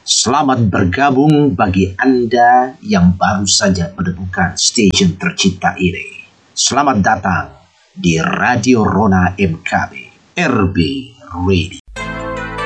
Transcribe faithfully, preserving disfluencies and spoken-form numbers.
Selamat bergabung bagi Anda yang baru saja menemukan stasiun tercinta ini. Selamat datang di Radio Rona M K B R B Radio.